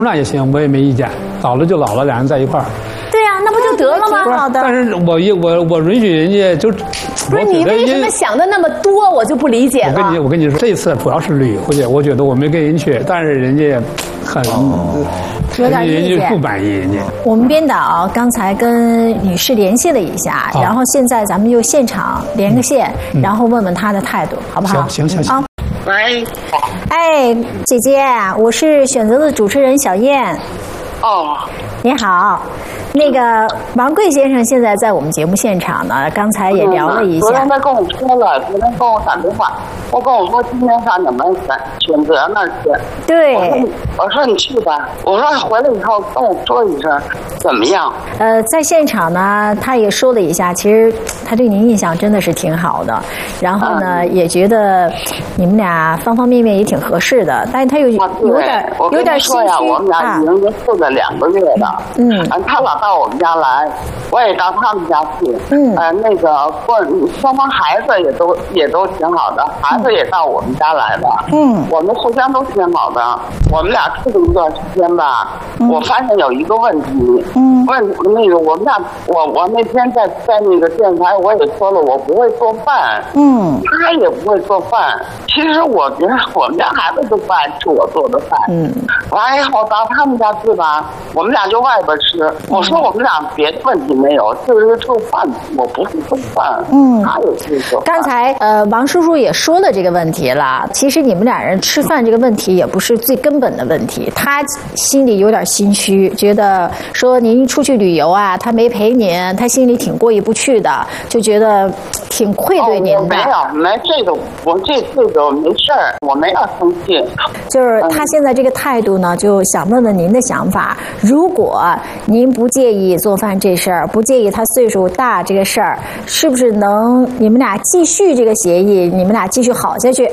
那也行，我也没意见。老了就老了，俩人在一块儿。 对呀，那不就得了吗？好的。 但是我允许人家就， 不是你为什么想的那么多，我就不理解了。 我跟你说，这次主要是旅游去，我觉得我没跟人去，但是人家很有点意见， 人家不满意人家。 我们编导刚才跟女士联系了一下，然后现在咱们就现场连个线，然后问问她的态度，好不好？ 行。 喂， 哎，姐姐，我是选择的主持人小燕。 哦， 你好，那个王贵先生现在在我们节目现场呢，刚才也聊了一下。 昨天他跟我说了，昨天跟我打电话，跟我说今天上你们选择那儿去。 对。 我说你去吧，我说回来以后跟我说一声怎么样。 在现场呢，他也说了一下，其实他对您印象真的是挺好的，然后呢，也觉得你们俩方方面面也挺合适的，但是他有点心虚。 我们俩已经处了2个月了。他老到我们家来，我也到他们家去。那个双方孩子也都挺好的，孩子也到我们家来了。我们互相都挺好的。我们俩处了一段时间吧，我发现有一个问题。那个我们俩，我那天在那个电台我也说了，我不会做饭。他也不会做饭。其实我觉得我们家孩子都不爱吃我做的饭。完以后到他们家去吧，我们俩就外边吃。我说我们俩别的问题没有，就是做饭我不会做饭。他也是做饭。 刚才王叔叔也说了这个问题了，其实你们俩人吃饭这个问题也不是最根本的问题。他心里有点心虚，觉得说您出去旅游啊，他没陪您，他心里挺过意不去的，就觉得挺愧对您的。 没这个，我这个没事儿，我没有生气。 就是他现在这个态度呢，就想问问您的想法。如果您不介意做饭这事儿，不介意他岁数大这个事儿，是不是能你们俩继续这个协议，你们俩继续好下去？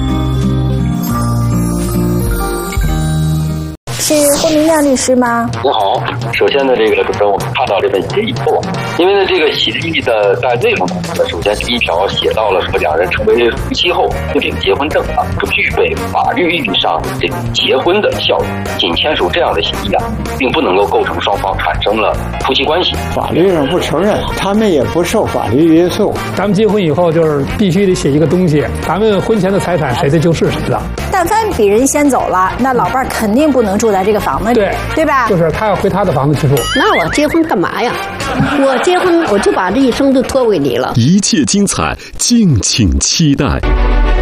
是霍明亮律师吗？ 你好，首先呢，这个主持人，我们看到这份协议以后，因为呢，这个协议的在内容中呢，首先第一条写到了说，两人成为夫妻后不领结婚证啊，不具备法律意义上这个结婚的效力，仅签署这样的协议啊，并不能够构成双方产生了夫妻关系。 法律上不承认，他们也不受法律约束。 咱们结婚以后就是必须得写一个东西，咱们婚前的财产谁的就是谁的。 但凡比人先走了，那老伴儿肯定不能住在这个房子里，对吧？ 就是他要回他的房子去住。 那我结婚干嘛呀？我结婚我就把这一生都托给你了。 一切精彩，敬请期待。